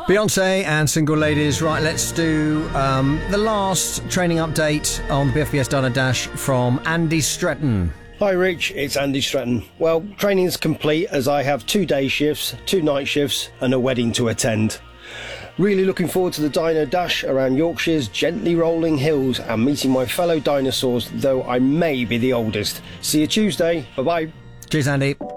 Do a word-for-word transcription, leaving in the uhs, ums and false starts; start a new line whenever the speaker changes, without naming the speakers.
Beyonce and Single Ladies. Right, let's do um, the last training update on the B F B S Diner Dash from Andy Stretton.
Hi Rich, it's Andy Stretton. Well, training is complete as I have two day shifts, two night shifts and a wedding to attend. Really looking forward to the Dino Dash around Yorkshire's gently rolling hills and meeting my fellow dinosaurs, though I may be the oldest. See you Tuesday. Bye-bye.
Cheers, Andy.